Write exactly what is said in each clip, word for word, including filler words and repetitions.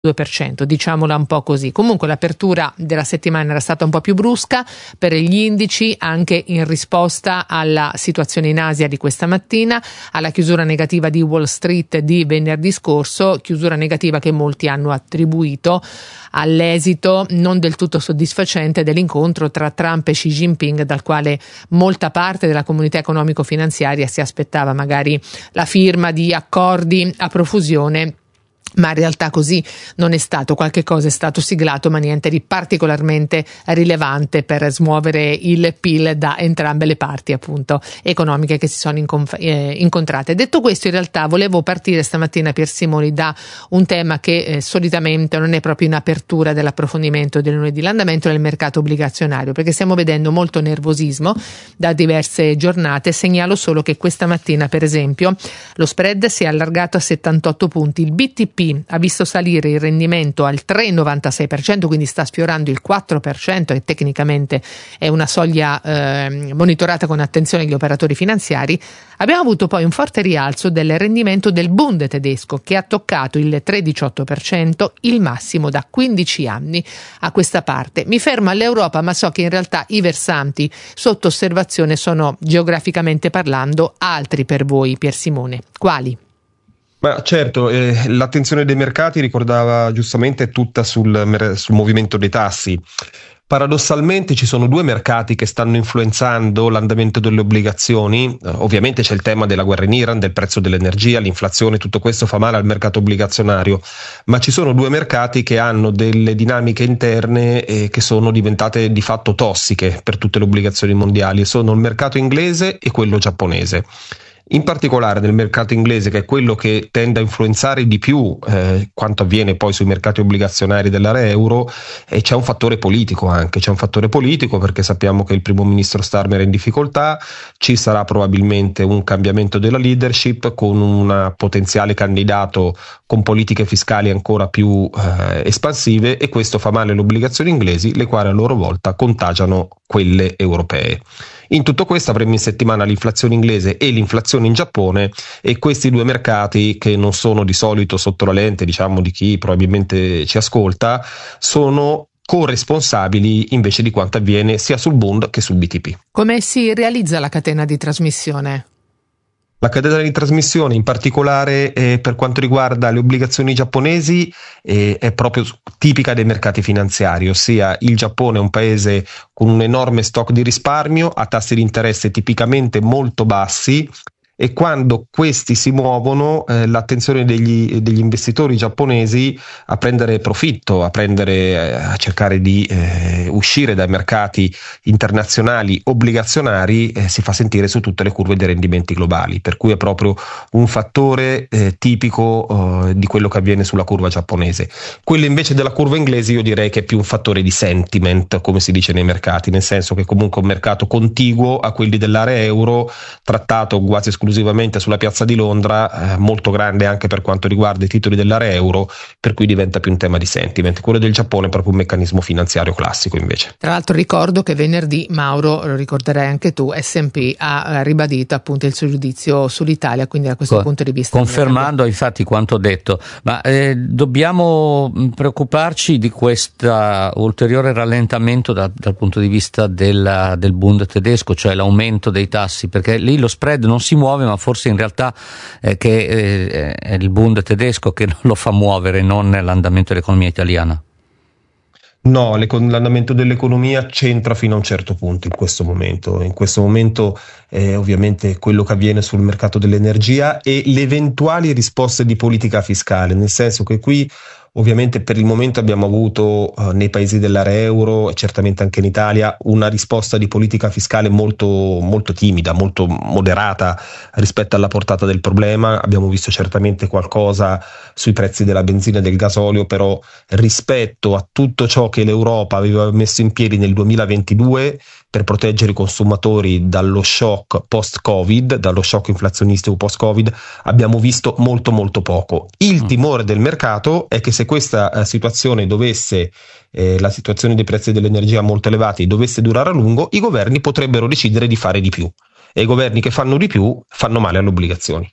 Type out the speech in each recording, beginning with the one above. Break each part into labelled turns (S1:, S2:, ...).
S1: due per cento, diciamola un po' così. Comunque l'apertura della settimana era stata un po' più brusca per gli indici, anche in risposta alla situazione in Asia di questa mattina, alla chiusura negativa di Wall Street di venerdì scorso, chiusura negativa che molti hanno attribuito all'esito non del tutto soddisfacente dell'incontro tra Trump e Xi Jinping, dal quale molta parte della comunità economico-finanziaria si aspettava magari la firma di accordi a profusione. Ma in realtà così non è stato, qualche cosa è stato siglato ma niente di particolarmente rilevante per smuovere il P I L da entrambe le parti appunto economiche che si sono inconf- eh, incontrate. Detto questo, in realtà volevo partire stamattina, Pier Simoni, da un tema che eh, solitamente non è proprio in apertura dell'approfondimento del lunedì, l'andamento del mercato obbligazionario, perché stiamo vedendo molto nervosismo da diverse giornate. Segnalo solo che questa mattina, per esempio, lo spread si è allargato a settantotto punti, il B T P ha visto salire il rendimento al tre virgola novantasei per cento, quindi sta sfiorando il quattro per cento, che tecnicamente è una soglia eh, monitorata con attenzione agli operatori finanziari. Abbiamo avuto poi un forte rialzo del rendimento del Bund tedesco, che ha toccato il tre virgola diciotto per cento, il massimo da quindici anni a questa parte. Mi fermo all'Europa, ma so che in realtà i versanti sotto osservazione sono, geograficamente parlando, altri per voi, Pier Simone. Quali?
S2: Ma certo, eh, l'attenzione dei mercati, ricordava giustamente, è tutta sul, sul movimento dei tassi. Paradossalmente ci sono due mercati che stanno influenzando l'andamento delle obbligazioni. Eh, ovviamente c'è il tema della guerra in Iran, del prezzo dell'energia, l'inflazione, tutto questo fa male al mercato obbligazionario, ma ci sono due mercati che hanno delle dinamiche interne eh, che sono diventate di fatto tossiche per tutte le obbligazioni mondiali. Sono il mercato inglese e quello giapponese. In particolare nel mercato inglese, che è quello che tende a influenzare di più eh, quanto avviene poi sui mercati obbligazionari dell'area euro, e c'è un fattore politico anche, c'è un fattore politico perché sappiamo che il primo ministro Starmer è in difficoltà, ci sarà probabilmente un cambiamento della leadership con un potenziale candidato con politiche fiscali ancora più eh, espansive, e questo fa male alle obbligazioni inglesi, le quali a loro volta contagiano quelle europee. In tutto questo avremo in settimana l'inflazione inglese e l'inflazione in Giappone, e questi due mercati, che non sono di solito sotto la lente, diciamo, di chi probabilmente ci ascolta, sono corresponsabili invece di quanto avviene sia sul Bund che sul B T P.
S1: Come si realizza la catena di trasmissione?
S2: La catena di trasmissione, in particolare eh, per quanto riguarda le obbligazioni giapponesi, eh, è proprio tipica dei mercati finanziari, ossia il Giappone è un paese con un enorme stock di risparmio a tassi di interesse tipicamente molto bassi, e quando questi si muovono eh, l'attenzione degli, degli investitori giapponesi a prendere profitto, a prendere eh, a cercare di eh, uscire dai mercati internazionali obbligazionari eh, si fa sentire su tutte le curve dei rendimenti globali, per cui è proprio un fattore eh, tipico eh, di quello che avviene sulla curva giapponese. Quello invece della curva inglese io direi che è più un fattore di sentiment, come si dice nei mercati, nel senso che comunque è un mercato contiguo a quelli dell'area euro, trattato quasi esclusivamente esclusivamente sulla piazza di Londra, eh, molto grande anche per quanto riguarda i titoli dell'area euro, per cui diventa più un tema di sentiment. Quello del Giappone è proprio un meccanismo finanziario classico invece.
S1: Tra l'altro ricordo che venerdì, Mauro, lo ricorderai anche tu, S and P ha ribadito appunto il suo giudizio sull'Italia, quindi da questo Co- punto di vista
S3: confermando infatti quanto detto. Ma eh, dobbiamo preoccuparci di questo ulteriore rallentamento da, dal punto di vista della, del Bund tedesco, cioè l'aumento dei tassi, perché lì lo spread non si muove, ma forse in realtà eh, che eh, è il Bund tedesco che lo fa muovere, non l'andamento dell'economia italiana.
S2: No, l'andamento dell'economia c'entra fino a un certo punto in questo momento. In questo momento è ovviamente quello che avviene sul mercato dell'energia e le eventuali risposte di politica fiscale, nel senso che qui ovviamente per il momento abbiamo avuto uh, nei paesi dell'area euro e certamente anche in Italia una risposta di politica fiscale molto, molto timida, molto moderata rispetto alla portata del problema. Abbiamo visto certamente qualcosa sui prezzi della benzina e del gasolio, però rispetto a tutto ciò che l'Europa aveva messo in piedi nel duemilaventidue per proteggere i consumatori dallo shock post-Covid, dallo shock inflazionistico post-Covid, abbiamo visto molto molto poco. Il timore del mercato è che se questa eh, situazione dovesse, eh, la situazione dei prezzi dell'energia molto elevati dovesse durare a lungo, i governi potrebbero decidere di fare di più, e i governi che fanno di più fanno male alle obbligazioni.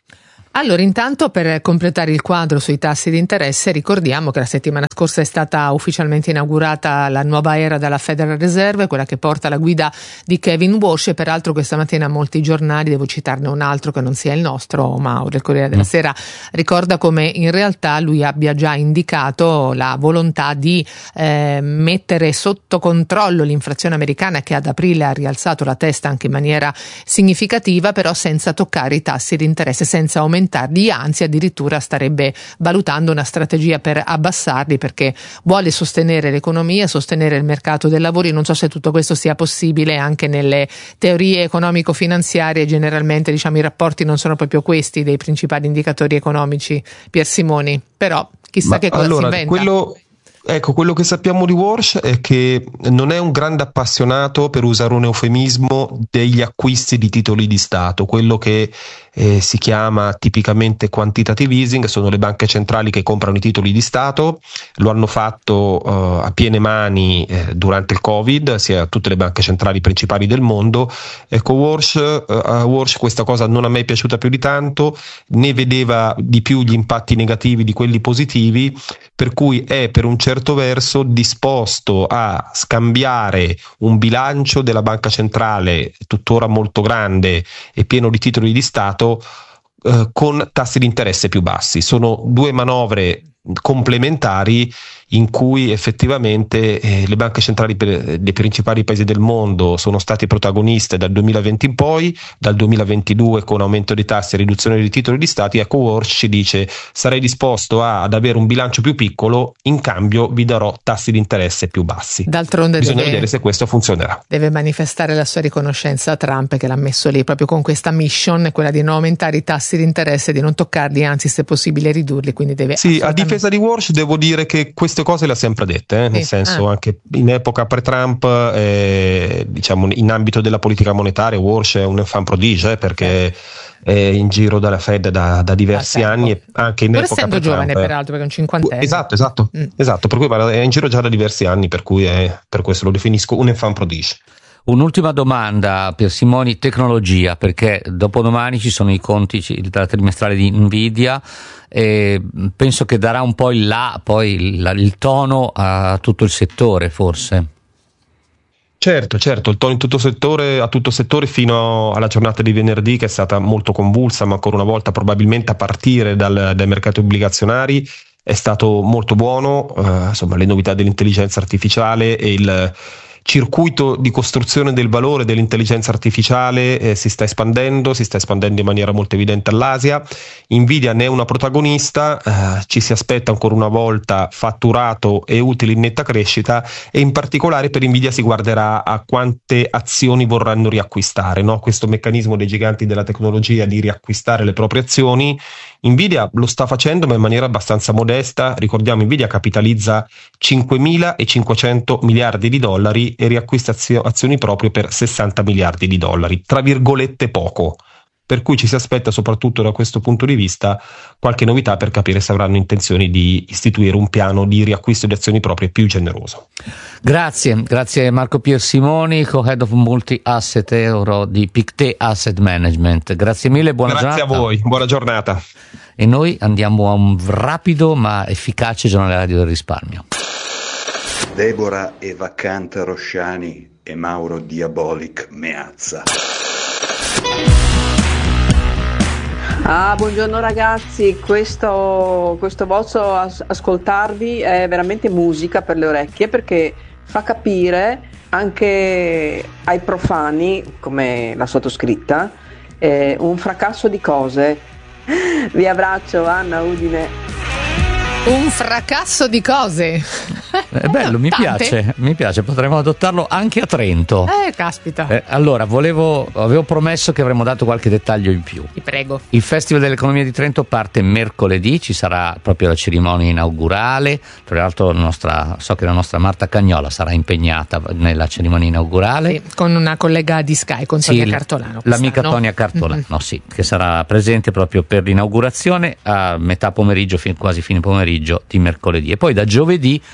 S1: Allora, intanto, per completare il quadro sui tassi di interesse, ricordiamo che la settimana scorsa è stata ufficialmente inaugurata la nuova era della Federal Reserve, quella che porta la guida di Kevin Walsh, e peraltro questa mattina molti giornali, devo citarne un altro che non sia il nostro, Mauro, il Corriere della Sera, ricorda come in realtà lui abbia già indicato la volontà di eh, mettere sotto controllo l'inflazione americana, che ad aprile ha rialzato la testa anche in maniera significativa, però senza toccare i tassi di interesse, senza aumentarli, anzi addirittura starebbe valutando una strategia per abbassarli, perché vuole sostenere l'economia, sostenere il mercato del lavoro. Io non so se tutto questo sia possibile, anche nelle teorie economico-finanziarie generalmente, diciamo, i rapporti non sono proprio questi dei principali indicatori economici, Pier Simoni, però chissà Ma che cosa
S2: allora,
S1: si inventa.
S2: Quello... Ecco, quello che sappiamo di Walsh è che non è un grande appassionato, per usare un eufemismo, degli acquisti di titoli di Stato. Quello che eh, si chiama tipicamente quantitative easing sono le banche centrali che comprano i titoli di Stato. Lo hanno fatto uh, a piene mani eh, durante il Covid, sia tutte le banche centrali principali del mondo. Ecco, Walsh, uh, a Walsh questa cosa non è mai piaciuta più di tanto, ne vedeva di più gli impatti negativi di quelli positivi, per cui è per un certo verso disposto a scambiare un bilancio della banca centrale tuttora molto grande e pieno di titoli di Stato eh, con tassi di interesse più bassi. Sono due manovre complementari in cui effettivamente eh, le banche centrali per, dei principali paesi del mondo sono state protagoniste dal duemilaventi in poi, dal duemilaventidue con aumento dei tassi e riduzione dei titoli di Stato. Ecco, Walsh ci dice: sarei disposto a, ad avere un bilancio più piccolo, in cambio vi darò tassi di interesse più bassi.
S1: D'altronde
S2: bisogna
S1: deve,
S2: vedere se questo funzionerà.
S1: Deve manifestare la sua riconoscenza a Trump, che l'ha messo lì proprio con questa mission, quella di non aumentare i tassi di interesse, di non toccarli, anzi se possibile ridurli, quindi deve
S2: sì,
S1: assolutamente...
S2: a difesa di Walsh devo dire che queste cose le ha sempre dette, eh? Nel
S1: sì.
S2: senso
S1: ah.
S2: anche in epoca pre-Trump, eh, diciamo in ambito della politica monetaria Walsh è un enfant prodige, eh, perché è in giro dalla Fed da, da diversi ah, anni, e anche in
S1: pur
S2: epoca
S1: essendo
S2: pre-Trump,
S1: giovane peraltro, perché è un cinquantenne.
S2: Esatto, esatto, mm. esatto, per cui è in giro già da diversi anni, per cui è, per questo lo definisco un enfant prodige.
S3: Un'ultima domanda, Pier Simoni, tecnologia, perché dopodomani ci sono i conti della trimestrale di Nvidia e penso che darà un po' il là, poi il, il tono a tutto il settore, forse.
S2: Certo, certo, il tono in tutto settore, a tutto settore fino alla giornata di venerdì, che è stata molto convulsa, ma ancora una volta probabilmente a partire dal, dai mercati obbligazionari è stato molto buono. Uh, insomma, le novità dell'intelligenza artificiale e il circuito di costruzione del valore dell'intelligenza artificiale eh, si sta espandendo, si sta espandendo in maniera molto evidente all'Asia. Nvidia ne è una protagonista, eh, ci si aspetta ancora una volta fatturato e utili in netta crescita, e in particolare per Nvidia si guarderà a quante azioni vorranno riacquistare, no? Questo meccanismo dei giganti della tecnologia di riacquistare le proprie azioni. Nvidia lo sta facendo, ma in maniera abbastanza modesta. Ricordiamo, Nvidia capitalizza cinquemilacinquecento miliardi di dollari e riacquista azioni proprio per sessanta miliardi di dollari, tra virgolette poco, per cui ci si aspetta soprattutto da questo punto di vista qualche novità per capire se avranno intenzioni di istituire un piano di riacquisto di azioni proprie più generoso.
S3: Grazie, grazie Marco Pier Simoni, co-head of multi asset euro di Pictet Asset Management. Grazie mille, buona
S2: grazie
S3: giornata.
S2: Grazie a voi, buona giornata.
S3: E noi andiamo a un rapido ma efficace giornale radio del risparmio.
S4: Deborah e Vacante Rosciani e Mauro Diabolic Meazza.
S5: Ah, buongiorno ragazzi, questo, questo vostro as- ascoltarvi è veramente musica per le orecchie, perché fa capire anche ai profani come la sottoscritta eh, un fracasso di cose. Vi abbraccio, Anna Udine.
S1: Un fracasso di cose.
S3: È bello, mi
S1: Tante.
S3: piace, mi piace, potremmo adottarlo anche a Trento.
S1: Eh, caspita.
S3: Eh, allora, volevo, avevo promesso che avremmo dato qualche dettaglio in più.
S1: Ti prego.
S3: Il Festival dell'Economia di Trento parte mercoledì, ci sarà proprio la cerimonia inaugurale. Tra l'altro, la nostra, so che la nostra Marta Cagnola sarà impegnata nella cerimonia inaugurale.
S1: Sì, con una collega di Sky, con
S3: sì,
S1: Tonia Cartolano.
S3: L'amica
S1: no?
S3: Tonia Cartolano,
S1: mm-hmm.
S3: sì, che sarà presente proprio per l'inaugurazione a metà pomeriggio, fin, quasi fine pomeriggio di mercoledì. E poi da giovedì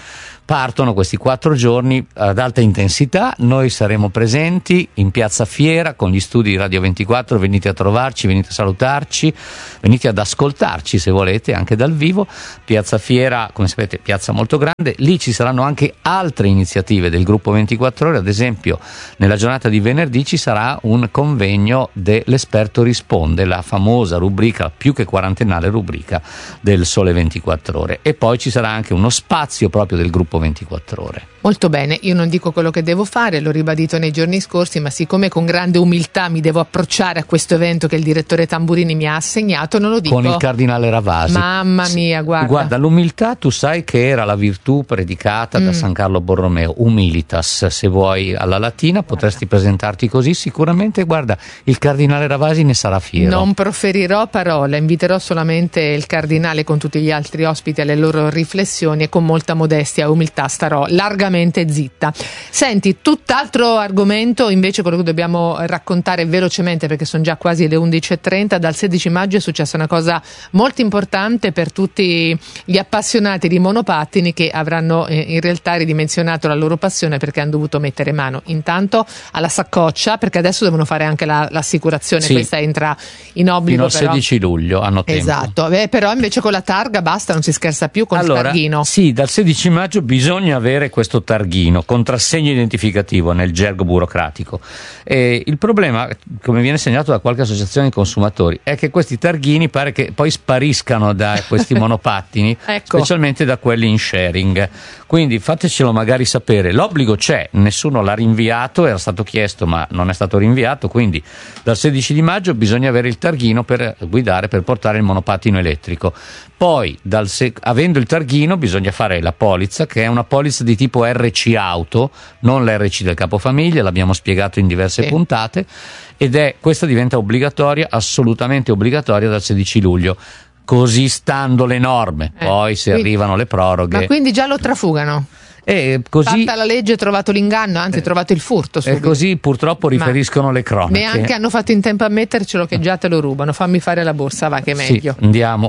S3: partono questi quattro giorni ad alta intensità. Noi saremo presenti in Piazza Fiera con gli studi di Radio ventiquattro, venite a trovarci, venite a salutarci, venite ad ascoltarci se volete anche dal vivo. Piazza Fiera, come sapete, piazza molto grande, lì ci saranno anche altre iniziative del gruppo ventiquattro ore, ad esempio nella giornata di venerdì ci sarà un convegno dell'Esperto Risponde, la famosa rubrica, più che quarantennale rubrica del Sole ventiquattro ore, e poi ci sarà anche uno spazio proprio del gruppo ventiquattro ore.
S1: Molto bene, io non dico quello che devo fare, l'ho ribadito nei giorni scorsi, ma siccome con grande umiltà mi devo approcciare a questo evento che il direttore Tamburini mi ha assegnato, non lo dico.
S3: Con il cardinale Ravasi.
S1: Mamma mia, guarda.
S3: Guarda, l'umiltà tu sai che era la virtù predicata mm. da San Carlo Borromeo, humilitas, se vuoi alla latina potresti guarda. presentarti così, sicuramente guarda, il cardinale Ravasi ne sarà fiero.
S1: Non proferirò parole, inviterò solamente il cardinale con tutti gli altri ospiti alle loro riflessioni e con molta modestia e umiltà starò largamente zitta. Senti, tutt'altro argomento invece, quello che dobbiamo raccontare velocemente perché sono già quasi le undici e trenta. Dal sedici maggio è successa una cosa molto importante per tutti gli appassionati di monopattini che avranno eh, in realtà ridimensionato la loro passione perché hanno dovuto mettere mano intanto alla saccoccia, perché adesso devono fare anche la, l'assicurazione,
S3: sì.
S1: Questa entra in obbligo
S3: fino al sedici luglio hanno tempo.
S1: Esatto. Beh, però invece con la targa basta, non si scherza più con
S3: allora,
S1: il targhino.
S3: Sì, dal sedici maggio bisogna avere questo targhino, contrassegno identificativo nel gergo burocratico. E il problema, come viene segnalato da qualche associazione di consumatori, è che questi targhini pare che poi spariscano da questi monopattini, ecco. specialmente da quelli in sharing. Quindi fatecelo magari sapere. L'obbligo c'è, nessuno l'ha rinviato, era stato chiesto ma non è stato rinviato, quindi dal sedici di maggio bisogna avere il targhino per guidare, per portare il monopattino elettrico. Poi, dal se- avendo il targhino, bisogna fare la polizza, che è una polizza di tipo R C auto, non l'R C del capofamiglia, l'abbiamo spiegato in diverse sì. puntate, ed è questa diventa obbligatoria, assolutamente obbligatoria dal sedici luglio. Così stando le norme, eh, poi se quindi, arrivano le proroghe.
S1: Ma quindi già lo trafugano?
S3: E così,
S1: fatta la legge, trovato l'inganno, anzi eh, trovato il furto subito.
S3: E così purtroppo riferiscono ma le cronache.
S1: Neanche hanno fatto in tempo a mettercelo che già te lo rubano. Fammi fare la borsa, va che è meglio.
S3: Sì, andiamo.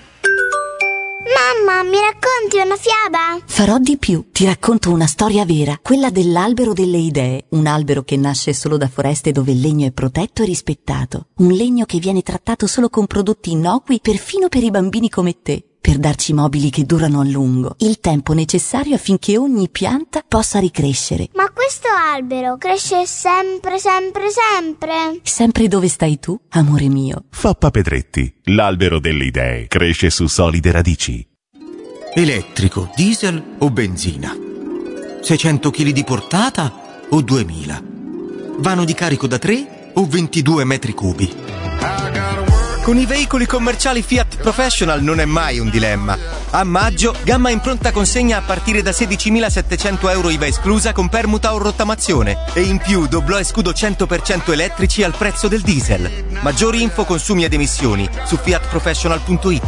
S6: Mamma, mi racconti una fiaba?
S7: Farò di più, ti racconto una storia vera, quella dell'albero delle idee, un albero che nasce solo da foreste dove il legno è protetto e rispettato, un legno che viene trattato solo con prodotti innocui perfino per i bambini come te, per darci mobili che durano a lungo, il tempo necessario affinché ogni pianta possa ricrescere.
S6: Ma questo albero cresce sempre, sempre, sempre?
S7: Sempre dove stai tu, amore mio.
S8: Fappa Pedretti, l'albero delle idee, cresce su solide radici.
S9: Elettrico, diesel o benzina? seicento chili di portata o duemila? Vano di carico da tre o ventidue metri cubi? Con i veicoli commerciali Fiat Professional non è mai un dilemma. A maggio, gamma in pronta consegna a partire da sedicimilasettecento euro I V A esclusa con permuta o rottamazione. E in più doblò e scudo cento per cento elettrici al prezzo del diesel. Maggiori info, consumi ed emissioni su fiat professional punto it.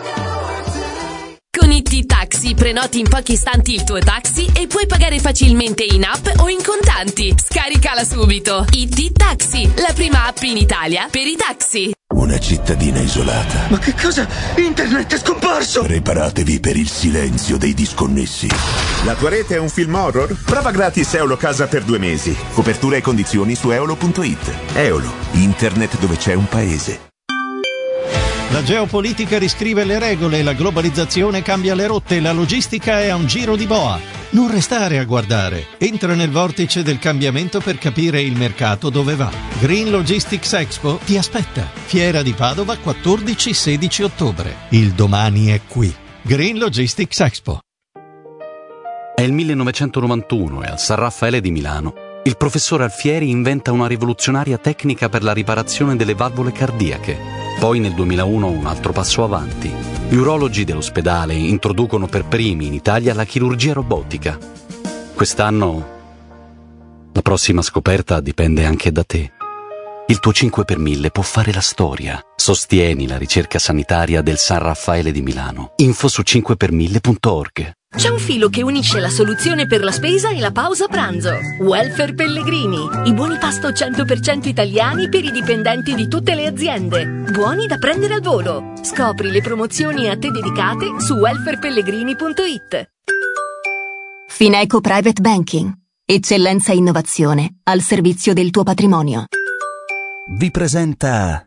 S10: Con I T Taxi prenoti in pochi istanti il tuo taxi e puoi pagare facilmente in app o in contanti. Scaricala subito. I T Taxi, la prima app in Italia per i taxi.
S11: Una cittadina isolata.
S9: Ma che cosa? Internet è scomparso!
S11: Preparatevi per il silenzio dei disconnessi.
S12: La tua rete è un film horror? Prova gratis Eolo Casa per due mesi. Copertura e condizioni su eolo punto it. Eolo, internet dove c'è un paese.
S13: La geopolitica riscrive le regole, la globalizzazione cambia le rotte, la logistica è a un giro di boa. Non restare a guardare. Entra nel vortice del cambiamento per capire il mercato dove va. Green Logistics Expo ti aspetta. Fiera di Padova quattordici sedici ottobre. Il domani è qui. Green Logistics Expo.
S14: È il millenovecentonovantuno e al San Raffaele di Milano il professor Alfieri inventa una rivoluzionaria tecnica per la riparazione delle valvole cardiache. Poi nel duemilauno un altro passo avanti. Gli urologi dell'ospedale introducono per primi in Italia la chirurgia robotica. Quest'anno la prossima scoperta dipende anche da te. Il tuo cinque per mille può fare la storia. Sostieni la ricerca sanitaria del San Raffaele di Milano. Info su cinque per mille punto org.
S15: C'è un filo che unisce la soluzione per la spesa e la pausa pranzo. Welfare Pellegrini. I buoni pasto cento per cento italiani per i dipendenti di tutte le aziende. Buoni da prendere al volo. Scopri le promozioni a te dedicate su welfare pellegrini punto it.
S7: Fineco Private Banking. Eccellenza e innovazione al servizio del tuo patrimonio.
S16: Vi presenta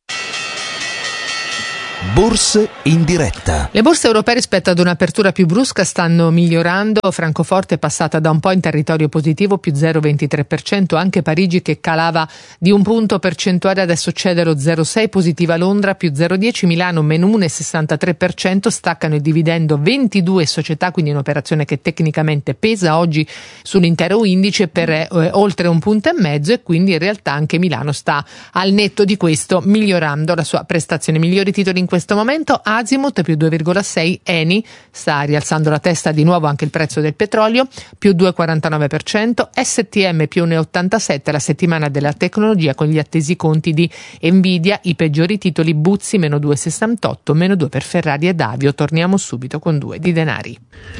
S16: Borse in diretta.
S1: Le borse europee rispetto ad un'apertura più brusca stanno migliorando. Francoforte è passata da un po' in territorio positivo, più zero virgola ventitré per cento, anche Parigi che calava di un punto percentuale adesso cede lo zero virgola sei, positiva Londra più zero virgola dieci, Milano meno uno virgola sessantatré per cento, staccano il dividendo ventidue società, quindi un'operazione che tecnicamente pesa oggi sull'intero indice per eh, oltre un punto e mezzo, e quindi in realtà anche Milano sta al netto di questo migliorando la sua prestazione. Migliori titoli in questo momento: Azimut più due virgola sei, Eni sta rialzando la testa di nuovo anche il prezzo del petrolio più due virgola quarantanove per cento, S T M più uno virgola ottantasette, la settimana della tecnologia con gli attesi conti di Nvidia, i peggiori titoli Buzzi meno due virgola sessantotto, meno due per Ferrari ed Avio. Torniamo subito con due di denari.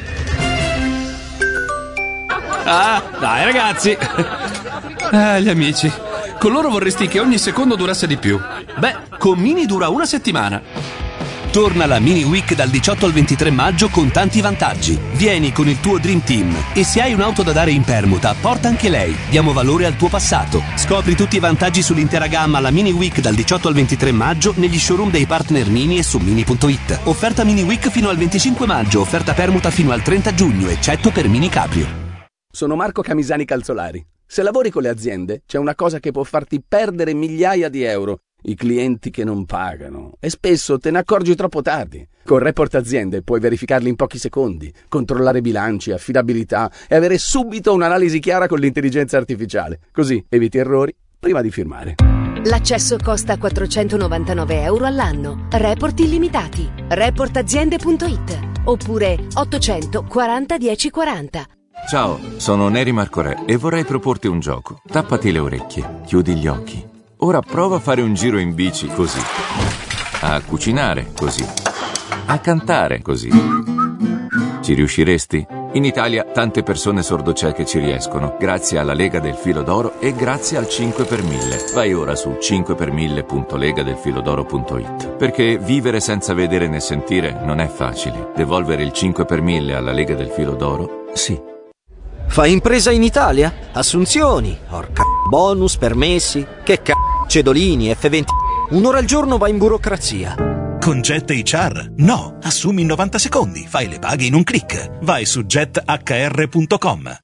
S17: Ah, dai ragazzi. Ah, gli amici. Con loro vorresti che ogni secondo durasse di più. Beh, con Mini dura una settimana. Torna la Mini Week dal diciotto al ventitré maggio con tanti vantaggi. Vieni con il tuo Dream Team e se hai un'auto da dare in permuta, porta anche lei. Diamo valore al tuo passato. Scopri tutti i vantaggi sull'intera gamma alla Mini Week dal diciotto al ventitré maggio negli showroom dei partner Mini e su mini punto it. Offerta Mini Week fino al venticinque maggio, offerta permuta fino al trenta giugno, eccetto per Mini Caprio.
S18: Sono Marco Camisani Calzolari. Se lavori con le aziende, c'è una cosa che può farti perdere migliaia di euro: i clienti che non pagano. E spesso te ne accorgi troppo tardi. Con Report Aziende puoi verificarli in pochi secondi, controllare bilanci, affidabilità e avere subito un'analisi chiara con l'intelligenza artificiale. Così eviti errori prima di firmare.
S15: L'accesso costa quattrocentonovantanove euro all'anno. Report illimitati. report aziende punto it oppure ottocento quaranta dieci quaranta.
S19: Ciao, sono Neri Marcorè e vorrei proporti un gioco. Tappati le orecchie, chiudi gli occhi. Ora prova a fare un giro in bici così, a cucinare così, a cantare così. Ci riusciresti? In Italia tante persone sordocieche ci riescono, grazie alla Lega del Filo d'Oro e grazie al cinque per mille. Vai ora su cinque per mille punto lega del filo d'oro punto it, perché vivere senza vedere né sentire non è facile. Devolvere il cinque per mille alla Lega del Filo d'Oro? Sì.
S20: Fai impresa in Italia? Assunzioni, orca bonus, permessi, che c***o, cedolini, F venti. Un'ora al giorno va in burocrazia.
S21: Con Jet H R? No, assumi in novanta secondi, fai le paghe in un click. Vai su jet h r punto com.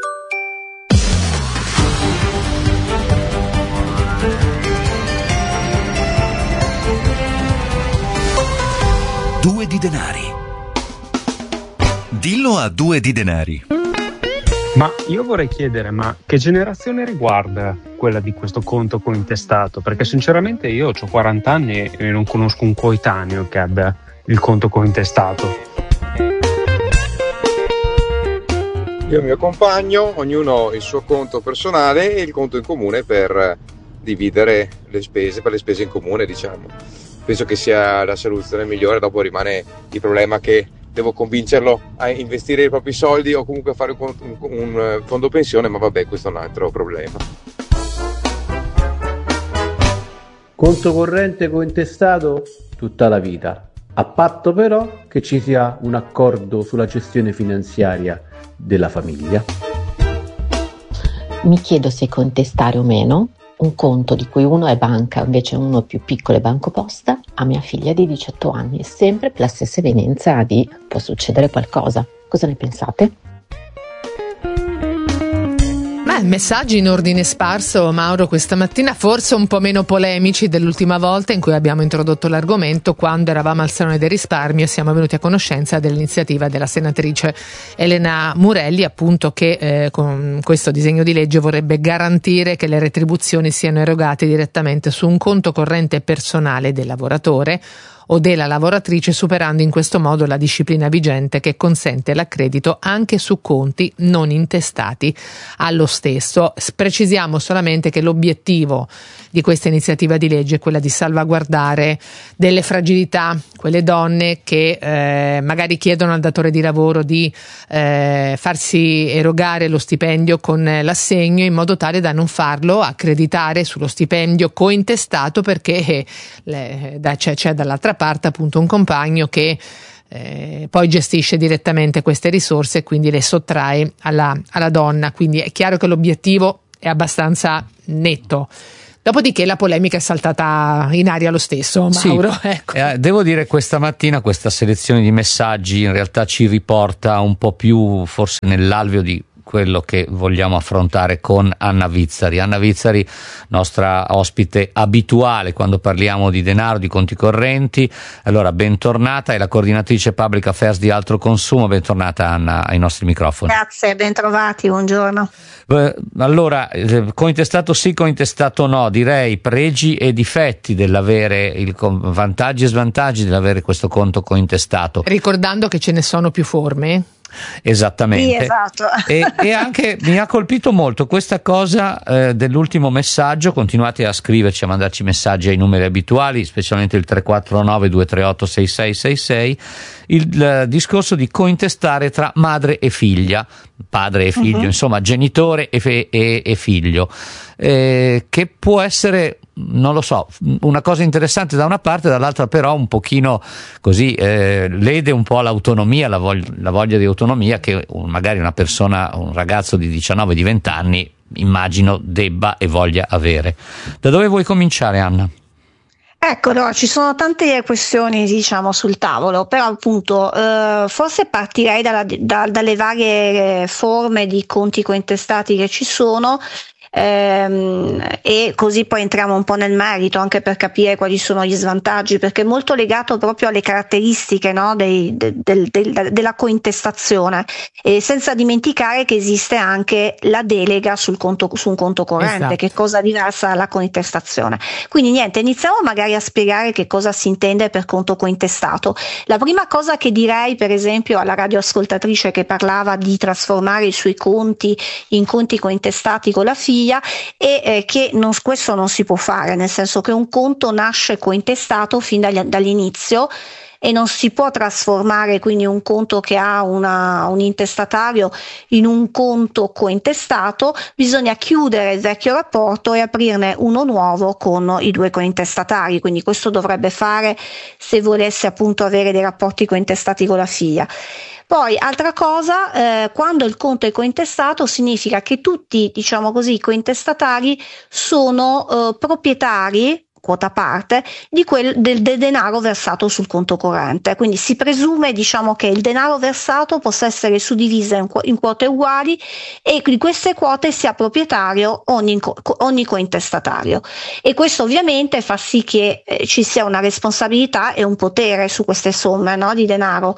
S21: Due di denari. Dillo a due di denari.
S22: Ma io vorrei chiedere, ma che generazione riguarda quella di questo conto cointestato? Perché sinceramente io ho quaranta anni e non conosco un coetaneo che abbia il conto cointestato.
S23: Io e il mio compagno, ognuno il suo conto personale e il conto in comune per dividere le spese, per le spese in comune, diciamo. Penso che sia la soluzione migliore. Dopo rimane il problema che devo convincerlo a investire i propri soldi o comunque a fare un, un, un fondo pensione, ma vabbè, questo è un altro problema.
S24: Conto corrente cointestato tutta la vita, a patto però che ci sia un accordo sulla gestione finanziaria della famiglia.
S25: Mi chiedo se contestare o meno un conto di cui uno è banca, invece uno più piccolo è BancoPosta, a mia figlia di diciotto anni, sempre per la stessa evenienza di può succedere qualcosa. Cosa ne pensate?
S1: Beh, messaggi in ordine sparso, Mauro, questa mattina, forse un po' meno polemici dell'ultima volta in cui abbiamo introdotto l'argomento, quando eravamo al Salone del Risparmio e siamo venuti a conoscenza dell'iniziativa della senatrice Elena Murelli, appunto, che eh, con questo disegno di legge vorrebbe garantire che le retribuzioni siano erogate direttamente su un conto corrente personale del lavoratore o della lavoratrice, superando in questo modo la disciplina vigente che consente l'accredito anche su conti non intestati allo stesso. Precisiamo solamente che l'obiettivo di questa iniziativa di legge è quella di salvaguardare delle fragilità, quelle donne che eh, magari chiedono al datore di lavoro di eh, farsi erogare lo stipendio con l'assegno, in modo tale da non farlo accreditare sullo stipendio cointestato, perché eh, da, c'è, c'è dall'altra parte appunto un compagno che eh, poi gestisce direttamente queste risorse e quindi le sottrae alla, alla donna, quindi è chiaro che l'obiettivo è abbastanza netto. Dopodiché la polemica è saltata in aria lo stesso, Mauro.
S2: Sì,
S1: ecco.
S2: eh, devo dire questa mattina questa selezione di messaggi in realtà ci riporta un po' più forse nell'alveo di quello che vogliamo affrontare con Anna Vizzari. Anna Vizzari, nostra ospite abituale quando parliamo di denaro, di conti correnti. Allora, bentornata, è la coordinatrice Public Affairs di Altro Consumo. Bentornata Anna ai nostri microfoni.
S3: Grazie, bentrovati, buongiorno.
S2: Eh, allora, cointestato sì, cointestato no, direi pregi e difetti dell'avere, il, vantaggi e svantaggi dell'avere questo conto cointestato.
S1: Ricordando che ce ne sono più forme.
S2: Esattamente.
S3: Sì, esatto.
S2: e, e anche mi ha colpito molto questa cosa eh, dell'ultimo messaggio. Continuate a scriverci, a mandarci messaggi ai numeri abituali, specialmente il tre quattro nove due tre otto sei sei sei sei, il eh, discorso di cointestare tra madre e figlia, padre e figlio, uh-huh. insomma genitore e, fe- e, e figlio, eh, che può essere, non lo so, una cosa interessante da una parte, dall'altra però un pochino così eh, lede un po' l'autonomia, la, vog- la voglia di autonomia che magari una persona, un ragazzo di diciannove di venti anni immagino debba e voglia avere. Da dove vuoi cominciare, Anna?
S3: Ecco, no, ci sono tante questioni, diciamo, sul tavolo, però appunto eh, forse partirei dalla, da, dalle varie forme di conti cointestati che ci sono. Ehm, e così poi entriamo un po' nel merito anche per capire quali sono gli svantaggi, perché è molto legato proprio alle caratteristiche, no, dei, de, de, de, della cointestazione, e senza dimenticare che esiste anche la delega sul conto, su un conto corrente, esatto. Che è cosa diversa dalla cointestazione. Quindi niente, iniziamo magari a spiegare che cosa si intende per conto cointestato. La prima cosa che direi, per esempio, alla radioascoltatrice che parlava di trasformare i suoi conti in conti cointestati con la figlia, e eh, che non, questo non si può fare, nel senso che un conto nasce cointestato fin dagli, dall'inizio e non si può trasformare quindi un conto che ha una, un intestatario in un conto cointestato. Bisogna chiudere il vecchio rapporto e aprirne uno nuovo con i due cointestatari, quindi questo dovrebbe fare se volesse appunto avere dei rapporti cointestati con la figlia. Poi, altra cosa, eh, quando il conto è cointestato significa che tutti, diciamo così, i cointestatari sono eh, proprietari, quota parte, di quel, del, del denaro versato sul conto corrente. Quindi si presume, diciamo, che il denaro versato possa essere suddiviso in, in quote uguali e di queste quote sia proprietario ogni, ogni cointestatario. E questo ovviamente fa sì che eh, ci sia una responsabilità e un potere su queste somme, no, di denaro,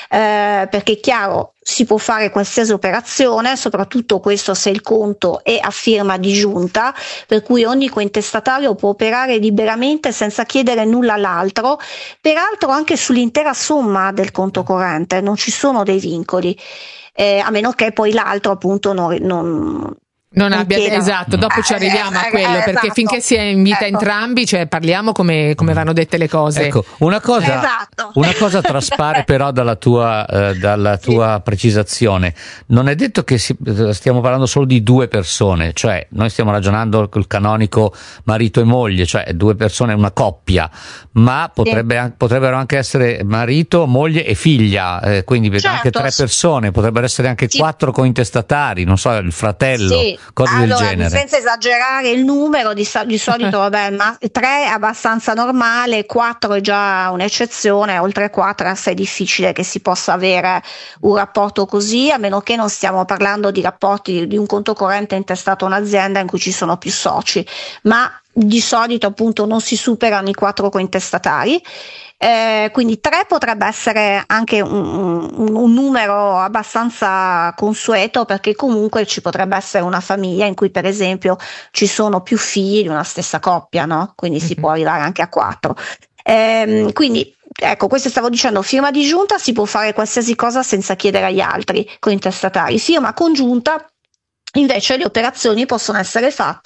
S3: eh, perché è chiaro, si può fare qualsiasi operazione, soprattutto questo se il conto è a firma di giunta, per cui ogni cointestatario può operare liberamente senza chiedere nulla all'altro, peraltro anche sull'intera somma del conto corrente, non ci sono dei vincoli, eh, a meno che poi l'altro appunto non... non
S1: Non abbia, esatto, dopo ci arriviamo
S3: eh,
S1: a quello,
S3: eh,
S1: perché
S3: esatto.
S1: finché si è in vita
S3: ecco.
S1: entrambi, cioè parliamo come, come vanno dette le cose.
S2: Ecco, una cosa,
S3: esatto.
S2: una cosa traspare però dalla tua, eh, dalla tua sì. precisazione. Non è detto che si, stiamo parlando solo di due persone, cioè noi stiamo ragionando col canonico marito e moglie, cioè due persone, una coppia, ma potrebbe, sì. potrebbero anche essere marito, moglie e figlia, eh, quindi certo. anche tre persone, potrebbero essere anche sì. quattro cointestatari, non so, il fratello.
S3: Sì.
S2: Cose
S3: allora,
S2: del genere.
S3: Senza esagerare il numero, di, di solito vabbè, ma tre è abbastanza normale, quattro è già un'eccezione, oltre quattro è assai difficile che si possa avere un rapporto così, a meno che non stiamo parlando di rapporti di un conto corrente intestato a un'azienda in cui ci sono più soci, ma di solito appunto non si superano i quattro cointestatari. Eh, quindi tre potrebbe essere anche un, un, un numero abbastanza consueto, perché comunque ci potrebbe essere una famiglia in cui per esempio ci sono più figli di una stessa coppia, no? Quindi mm-hmm. si può arrivare anche a quattro. Eh, quindi ecco, questo stavo dicendo, firma di giunta si può fare qualsiasi cosa senza chiedere agli altri cointestatari. Firma congiunta invece le operazioni possono essere fatte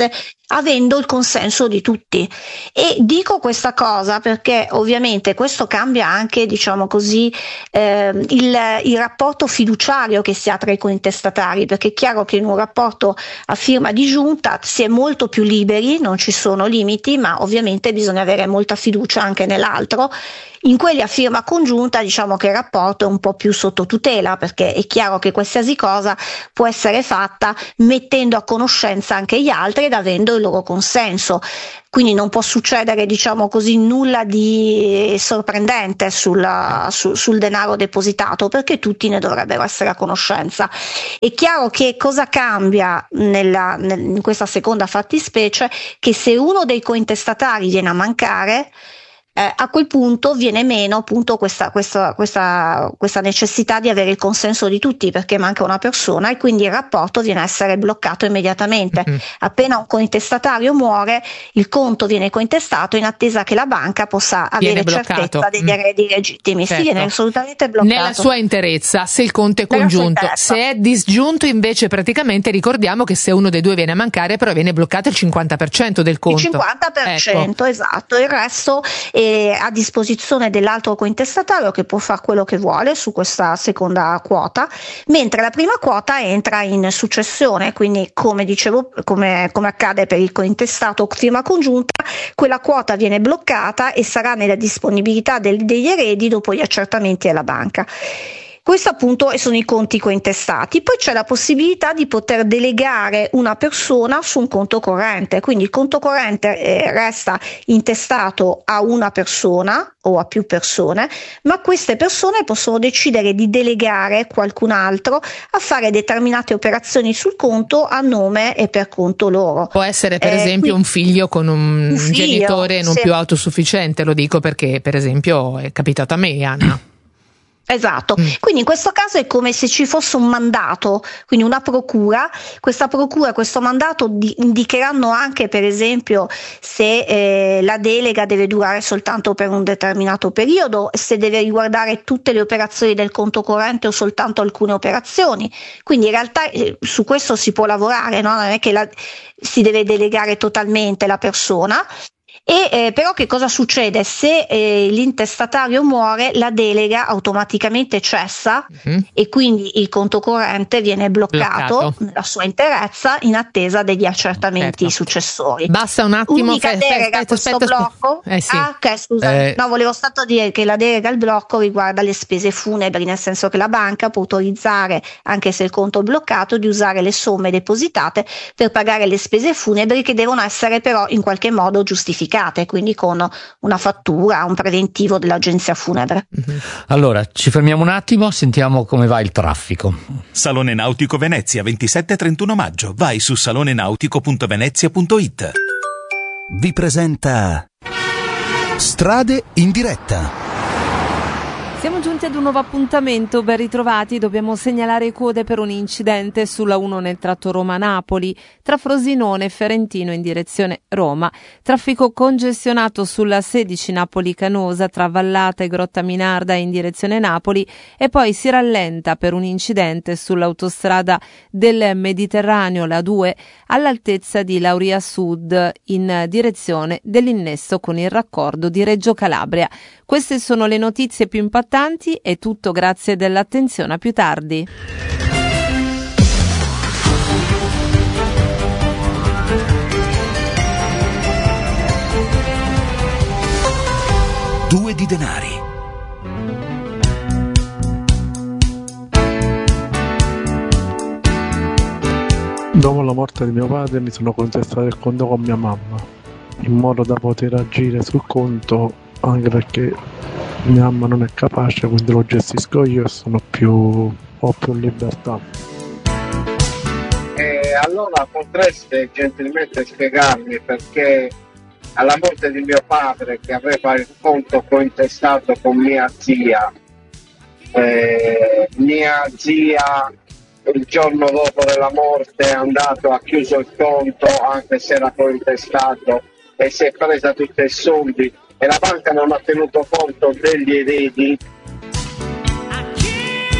S3: avendo il consenso di tutti. E dico questa cosa perché ovviamente questo cambia anche, diciamo così, eh, il, il rapporto fiduciario che si ha tra i cointestatari, perché è chiaro che in un rapporto a firma di giunta si è molto più liberi, non ci sono limiti, ma ovviamente bisogna avere molta fiducia anche nell'altro. In quelli a firma congiunta diciamo che il rapporto è un po' più sotto tutela, perché è chiaro che qualsiasi cosa può essere fatta mettendo a conoscenza anche gli altri ed avendo il loro consenso, quindi non può succedere, diciamo così, nulla di sorprendente sul, su, sul denaro depositato, perché tutti ne dovrebbero essere a conoscenza. È chiaro che cosa cambia nella, nel, in questa seconda fattispecie, che se uno dei cointestatari viene a mancare, Eh, a quel punto viene meno appunto questa, questa, questa, questa necessità di avere il consenso di tutti, perché manca una persona e quindi il rapporto viene a essere bloccato immediatamente. Mm-hmm. Appena un cointestatario muore, il conto viene cointestato in attesa che la banca possa viene avere bloccato. certezza degli eredi legittimi.
S1: Certo.
S3: Si viene assolutamente bloccato.
S1: Nella sua interezza, se il conto è congiunto. Se è disgiunto invece praticamente ricordiamo che se uno dei due viene a mancare però viene bloccato il cinquanta per cento del conto.
S3: Il cinquanta per cento, ecco. Esatto, il resto è a disposizione dell'altro cointestatario che può fare quello che vuole su questa seconda quota, mentre la prima quota entra in successione, quindi come dicevo, come, come accade per il cointestato firma congiunta, quella quota viene bloccata e sarà nella disponibilità del, degli eredi dopo gli accertamenti della banca. Questo appunto sono i conti cointestati. Poi c'è la possibilità di poter delegare una persona su un conto corrente, quindi il conto corrente eh, resta intestato a una persona o a più persone, ma queste persone possono decidere di delegare qualcun altro a fare determinate operazioni sul conto a nome e per conto loro.
S1: Può essere per
S3: eh,
S1: esempio
S3: quindi,
S1: un figlio con un,
S3: un figlio,
S1: genitore non
S3: sì.
S1: più autosufficiente, lo dico perché per esempio è capitato a me, Anna.
S3: Esatto, mm. Quindi in questo caso è come se ci fosse un mandato, quindi una procura. Questa procura, questo mandato di, indicheranno anche per esempio se eh, la delega deve durare soltanto per un determinato periodo, se deve riguardare tutte le operazioni del conto corrente o soltanto alcune operazioni. Quindi in realtà eh, su questo si può lavorare, no? Non è che la, si deve delegare totalmente la persona. E eh, però che cosa succede? Se eh, l'intestatario muore, la delega automaticamente cessa mm-hmm. e quindi il conto corrente viene bloccato, bloccato nella sua interezza in attesa degli accertamenti certo. successori.
S1: Basta un attimo.
S3: L'unica
S1: aspetta,
S3: delega a questo
S1: aspetta,
S3: blocco
S1: eh, sì.
S3: ah, ok, scusa.
S2: Eh.
S3: No, volevo stato dire che la delega al blocco riguarda le spese funebri, nel senso che la banca può autorizzare, anche se il conto è bloccato, di usare le somme depositate per pagare le spese funebri, che devono essere però in qualche modo giustificate, quindi con una fattura, un preventivo dell'agenzia funebre.
S2: Allora, ci fermiamo un attimo, sentiamo come va il traffico.
S21: Salone Nautico Venezia, ventisette e trentuno maggio. Vai su salonenautico punto venezia punto it.
S16: Vi presenta Strade in diretta.
S4: Siamo giunti ad un nuovo appuntamento, ben ritrovati. Dobbiamo segnalare code per un incidente sulla uno nel tratto Roma-Napoli, tra Frosinone e Ferentino in direzione Roma. Traffico congestionato sulla sedici Napoli-Canosa tra Vallata e Grotta Minarda in direzione Napoli, e poi si rallenta per un incidente sull'autostrada del Mediterraneo, la due, all'altezza di Lauria Sud in direzione dell'innesto con il raccordo di Reggio Calabria. Queste sono le notizie più impattanti. È tutto, grazie dell'attenzione, a più tardi.
S21: Due di denari.
S5: Dopo la morte di mio padre mi sono contestato il conto con mia mamma, in modo da poter agire sul conto, anche perché mia mamma non è capace, quindi lo gestisco io e sono più, ho più libertà.
S6: E allora potreste gentilmente spiegarmi perché alla morte di mio padre, che aveva il conto cointestato con mia zia, eh, mia zia il giorno dopo della morte è andato, ha chiuso il conto anche se era cointestato e si è presa tutti i soldi, e la banca non ha tenuto conto degli eredi.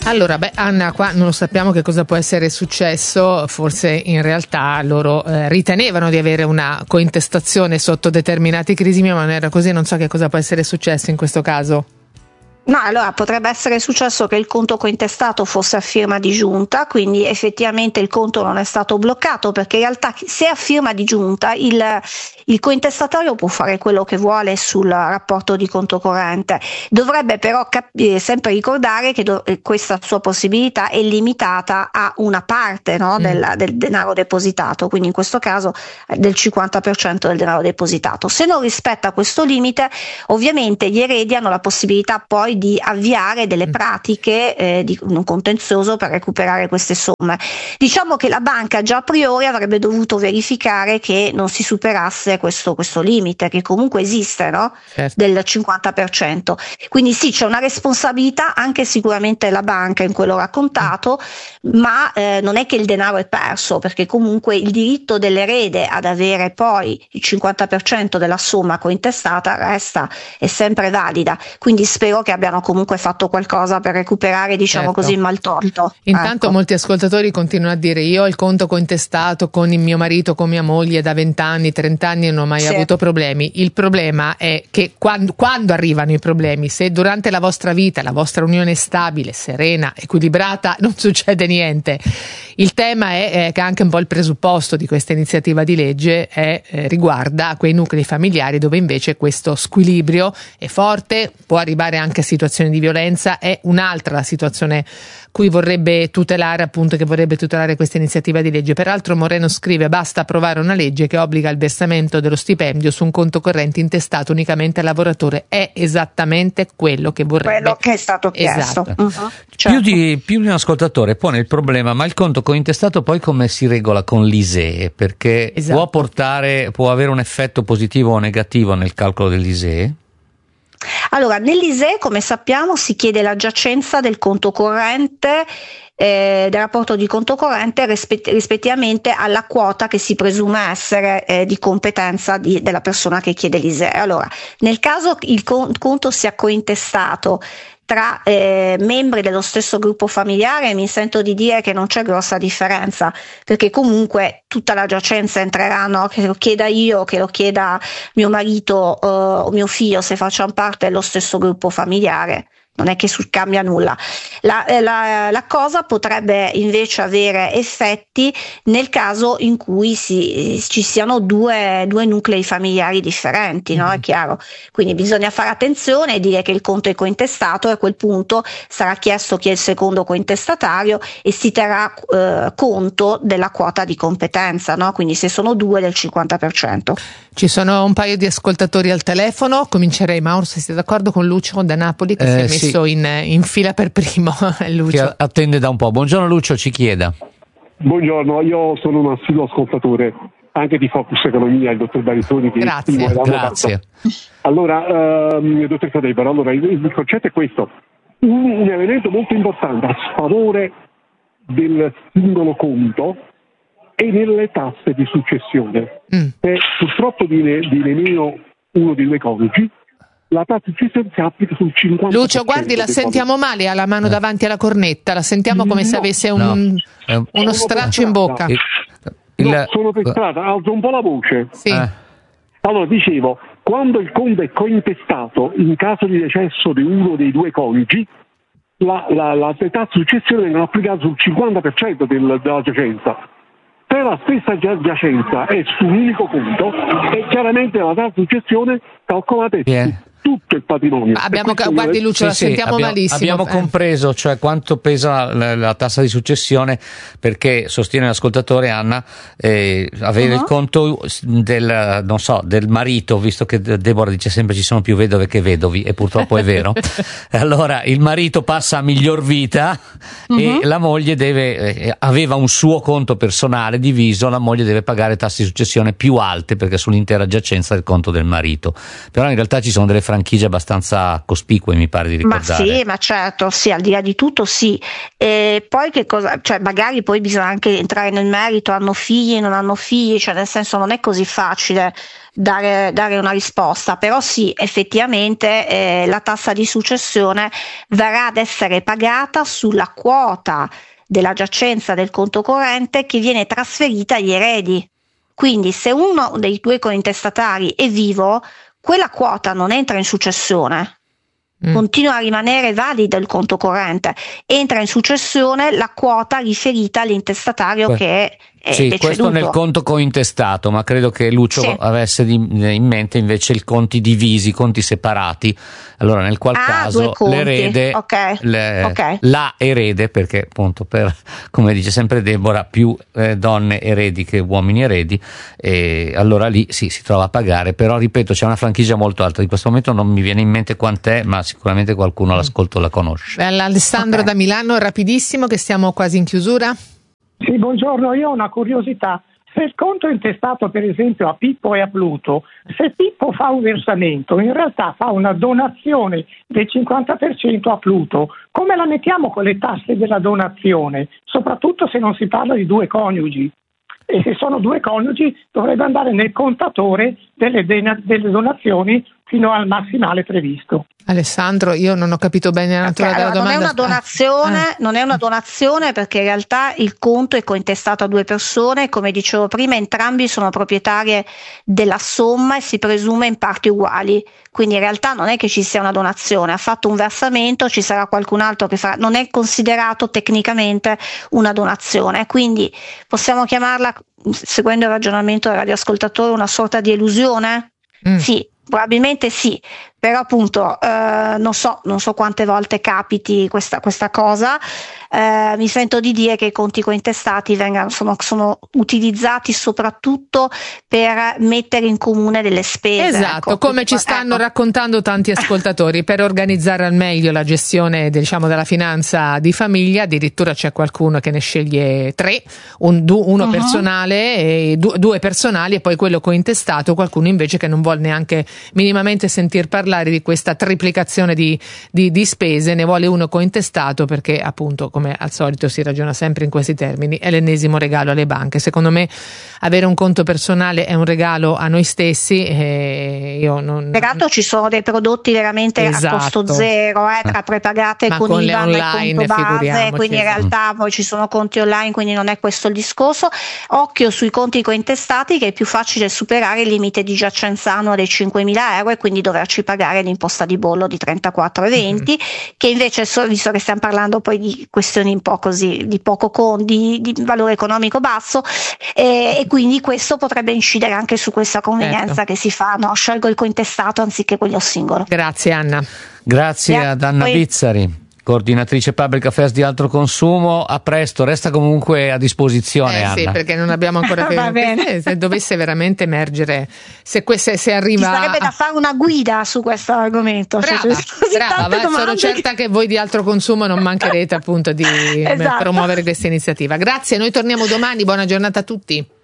S1: Allora, beh, Anna, qua non sappiamo che cosa può essere successo, forse in realtà loro eh, ritenevano di avere una cointestazione sotto determinati crismi, ma non era così, non so che cosa può essere successo in questo caso.
S3: No, allora potrebbe essere successo che il conto cointestato fosse a firma di giunta, quindi effettivamente il conto non è stato bloccato, perché in realtà se è a firma di giunta il, il cointestatario può fare quello che vuole sul rapporto di conto corrente, dovrebbe però cap- sempre ricordare che do- questa sua possibilità è limitata a una parte, no, del, del denaro depositato, quindi in questo caso del cinquanta per cento del denaro depositato. Se non rispetta questo limite, ovviamente gli eredi hanno la possibilità poi di avviare delle pratiche eh, di un contenzioso per recuperare queste somme. Diciamo che la banca già a priori avrebbe dovuto verificare che non si superasse questo, questo limite, che comunque esiste, no? Certo. Del cinquanta per cento. Quindi sì, c'è una responsabilità anche sicuramente della banca in quello raccontato, ma eh, non è che il denaro è perso, perché comunque il diritto dell'erede ad avere poi il cinquanta per cento della somma cointestata resta, è sempre valida. Quindi spero che abbiano comunque fatto qualcosa per recuperare, diciamo
S1: certo.
S3: così, il maltolto.
S1: Intanto
S3: ecco.
S1: Molti ascoltatori continuano a dire: io ho il conto cointestato con il mio marito, con mia moglie da venti anni, trenta anni e non ho mai
S3: sì.
S1: avuto problemi. Il problema è che quando, quando arrivano i problemi, se durante la vostra vita la vostra unione è stabile, serena, equilibrata, non succede niente. Il tema è, è che anche un po' il presupposto di questa iniziativa di legge è, eh, riguarda quei nuclei familiari dove invece questo squilibrio è forte, può arrivare anche a situazioni di violenza. È un'altra la situazione cui vorrebbe tutelare, appunto, che vorrebbe tutelare questa iniziativa di legge. Peraltro Moreno scrive: basta approvare una legge che obbliga il versamento dello stipendio su un conto corrente intestato unicamente al lavoratore. È esattamente quello che vorrebbe,
S3: quello che è stato chiesto.
S1: Esatto.
S3: Uh-huh. Certo.
S2: Più di, più di un ascoltatore pone il problema: ma il conto cointestato poi come si regola con l'I S E E? Perché
S1: esatto.
S2: può portare, può avere un effetto positivo o negativo nel calcolo dell'I S E E?
S3: Allora, nell'I S E E, come sappiamo, si chiede la giacenza del conto corrente, eh, del rapporto di conto corrente rispett- rispettivamente alla quota che si presume essere eh, di competenza di, della persona che chiede l'I S E E. Allora, nel caso il con- conto sia cointestato tra eh, membri dello stesso gruppo familiare, mi sento di dire che non c'è grossa differenza, perché comunque tutta la giacenza entrerà, no? Che lo chieda io, che lo chieda mio marito eh, o mio figlio, se facciano parte dello stesso gruppo familiare. Non è che su- cambia nulla. La, la, la cosa potrebbe invece avere effetti nel caso in cui si, ci siano due, due nuclei familiari differenti, no? È chiaro. Quindi bisogna fare attenzione e dire che il conto è cointestato, e a quel punto sarà chiesto chi è il secondo cointestatario e si terrà eh, conto della quota di competenza, no? Quindi se sono due, del cinquanta per cento.
S1: Ci sono un paio di ascoltatori al telefono. Comincerei, Mauro, se siete d'accordo, con Lucio da Napoli, che
S2: Eh,
S1: si è
S2: sì.
S1: messo in, in fila per primo. Lucio.
S2: Che attende da un po'. Buongiorno Lucio, ci chieda.
S8: Buongiorno, io sono un assiduo ascoltatore anche di Focus Economia, il dottor Baritoni, che
S1: Grazie,
S8: stimo e amo
S2: grazie.
S8: tanto. Allora, ehm, dottor Cadebaro, allora il, il concetto è questo: un, un elemento molto importante a sfavore del singolo conto e nelle tasse di successione.
S1: Mm.
S8: E purtroppo viene, viene meno uno dei due coniugi, la tassa di successione si applica sul cinquanta per cento.
S1: Lucio, guardi, la sentiamo male, ha la mano davanti alla cornetta, la sentiamo come se
S8: No,
S1: avesse un,
S2: no. Eh,
S1: uno
S8: sono
S1: straccio
S8: per
S1: in bocca.
S2: Il-
S8: No,
S2: il-
S8: sono per strada, alzo un po' la voce.
S1: Sì.
S2: eh,
S8: Allora, dicevo, quando il conto è cointestato, in caso di decesso di uno dei due coniugi, la, la, la, le tasse di successione vengono applicate sul cinquanta per cento del, della giacenza. Se la stessa gia- giacenza è su un unico conto, e chiaramente la tassa di successione calcolata è
S2: Bien.
S8: su tutto il patrimonio.
S1: Ma abbiamo,
S8: E questo
S1: guardi
S8: vuole-
S1: Lucio,
S2: Sì,
S1: la
S2: sì,
S1: sentiamo
S2: abbiamo,
S1: malissimo.
S2: abbiamo
S1: Eh.
S2: compreso, cioè quanto pesa la, la tassa di successione, perché sostiene l'ascoltatore Anna, eh, avere
S3: Uh-huh.
S2: il conto del, non so, del marito, visto che Deborah dice sempre ci sono più vedove che vedovi, e purtroppo è vero. Allora il marito passa a miglior vita
S3: Uh-huh.
S2: e la moglie deve, eh, aveva un suo conto personale diviso, la moglie deve pagare tasse di successione più alte perché sull'intera giacenza del conto del marito. Però in realtà ci sono delle frange franchigie abbastanza cospicue, mi pare di ricordare.
S3: Ma sì, ma certo, sì, al di là di tutto sì. E poi che cosa, cioè magari poi bisogna anche entrare nel merito, hanno figli, non hanno figli, cioè nel senso non è così facile dare, dare una risposta, però sì, effettivamente eh, la tassa di successione verrà ad essere pagata sulla quota della giacenza del conto corrente che viene trasferita agli eredi. Quindi se uno dei due cointestatari è vivo, quella quota non entra in successione, mm. continua a rimanere valido il conto corrente, entra in successione la quota riferita all'intestatario
S2: Beh.
S3: che è
S2: Sì,
S3: deceduto.
S2: questo nel conto cointestato, ma credo che Lucio
S3: Sì.
S2: avesse di, in mente invece i conti divisi, i conti separati. Allora, nel qual
S3: Ah,
S2: caso
S3: due conti.
S2: l'erede,
S3: Ok.
S2: le-
S3: Ok.
S2: la erede, perché appunto per, come dice sempre Deborah, più eh, donne eredi che uomini eredi, e allora lì sì, si trova a pagare, però ripeto, c'è una franchigia molto alta, in questo momento non mi viene in mente quant'è, ma sicuramente qualcuno all'ascolto la conosce.
S1: Beh, Alessandro
S3: Ok.
S1: da Milano, rapidissimo che stiamo quasi in chiusura.
S9: Sì, buongiorno, io ho una curiosità. Se il conto è intestato per esempio a Pippo e a Pluto, se Pippo fa un versamento, in realtà fa una donazione del cinquanta per cento a Pluto, come la mettiamo con le tasse della donazione? Soprattutto se non si parla di due coniugi. E se sono due coniugi dovrebbe andare nel contatore delle, dena- delle donazioni fino al massimale previsto.
S1: Alessandro, io non ho capito bene la natura
S3: Okay,
S1: della
S3: allora, non è
S1: domanda.
S3: una donazione,
S1: Ah.
S3: non è una donazione perché in realtà il conto è cointestato a due persone, come dicevo prima, entrambi sono proprietarie della somma e si presume in parti uguali. Quindi in realtà non è che ci sia una donazione, ha fatto un versamento, ci sarà qualcun altro che farà, non è considerato tecnicamente una donazione, quindi possiamo chiamarla, seguendo il ragionamento del radioascoltatore, una sorta di elusione?
S1: Mm.
S3: Sì, probabilmente sì, però appunto eh, non so, non so quante volte capiti questa, questa cosa, eh, mi sento di dire che i conti cointestati vengano, sono, sono utilizzati soprattutto per mettere in comune delle spese.
S1: Esatto,
S3: ecco.
S1: come ci stanno
S3: Ecco.
S1: raccontando tanti ascoltatori, per organizzare al meglio la gestione, diciamo, della finanza di famiglia. Addirittura c'è qualcuno che ne sceglie tre, un, du, uno
S3: Uh-huh.
S1: personale e du, due personali e poi quello cointestato, qualcuno invece che non vuole neanche minimamente sentir parlare di questa triplicazione di, di, di spese, ne vuole uno cointestato perché appunto, come al solito si ragiona sempre in questi termini, è l'ennesimo regalo alle banche. Secondo me avere un conto personale è un regalo a noi stessi, e io non...
S3: Peraltro ci sono dei prodotti veramente
S1: Esatto.
S3: a costo zero, eh, tra prepagate
S1: Ma
S3: con,
S1: con le
S3: I B A N e
S1: online,
S3: conto base,
S1: figuriamoci,
S3: quindi in
S1: esatto.
S3: realtà poi ci sono conti online, quindi non è questo il discorso. Occhio sui conti cointestati, che è più facile superare il limite di giacenza annua dei cinquemila euro e quindi doverci pagare l'imposta di bollo di trentaquattro virgola venti, mm-hmm. che invece, visto che stiamo parlando poi di questioni un po' così, di poco con, di, di valore economico basso, eh, e quindi questo potrebbe incidere anche su questa convenienza
S1: Certo.
S3: che si fa, no? Scelgo il cointestato anziché quello singolo.
S1: Grazie Anna.
S2: Grazie
S3: Yeah,
S2: ad Anna
S3: poi-
S2: Bizzari, coordinatrice Public Affairs di Altro Consumo. A presto, resta comunque a disposizione,
S1: Eh
S2: Anna.
S1: sì, perché non abbiamo ancora
S3: Va bene.
S1: eh, se dovesse veramente emergere, se, queste, se
S3: Ci
S1: arriva
S3: sarebbe da fare una guida su questo argomento. Cioè,
S1: brava,
S3: ci sono così
S1: brava,
S3: tante
S1: va, sono
S3: domande
S1: certa che voi di Altro Consumo non mancherete appunto di
S3: Esatto.
S1: promuovere questa iniziativa. Grazie, noi torniamo domani, buona giornata a tutti.